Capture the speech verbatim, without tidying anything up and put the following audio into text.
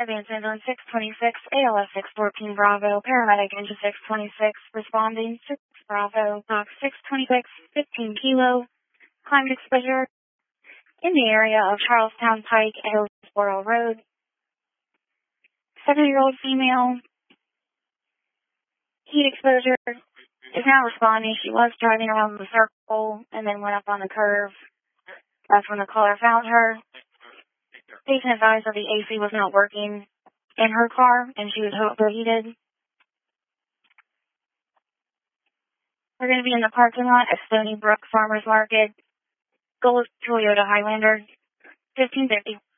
Advance ambulance six twenty-six, A L S six fourteen Bravo, paramedic engine six twenty-six, responding six Bravo, box six twenty-six, fifteen kilo, climate exposure in the area of Charlestown Pike and Hillsborough Road. seventy-year-old female, heat exposure, is now responding. She was driving around the circle and then went up on the curve. That's when the caller found her. Patient advised that the A C was not working in her car and she was overheated. We're going to be in the parking lot at Stony Brook Farmers Market. Gold Toyota Highlander, fifteen fifty.